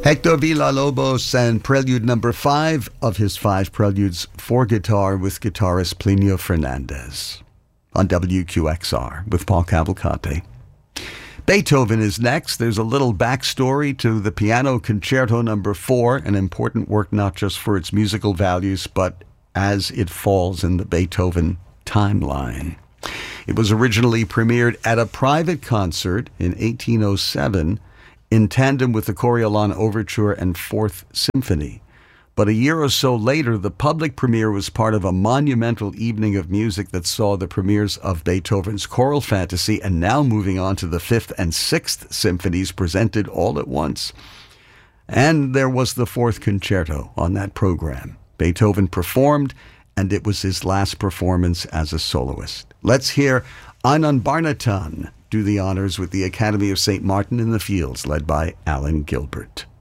Hector Villalobos and Prelude number 5 of his 5 preludes for guitar with guitarist Plinio Fernandez on WQXR with Paul Cavalcante. Beethoven is next. There's a little backstory to the Piano Concerto number 4, an important work not just for its musical values, but as it falls in the Beethoven timeline. It was originally premiered at a private concert in 1807 in tandem with the Coriolan Overture and Fourth Symphony. But a year or so later, the public premiere was part of a monumental evening of music that saw the premieres of Beethoven's Choral Fantasy and now moving on to the Fifth and Sixth Symphonies presented all at once. And there was the Fourth Concerto on that program. Beethoven performed, and it was his last performance as a soloist. Let's hear Anand Barnatan do the honors with the Academy of St. Martin in the Fields, led by Alan Gilbert.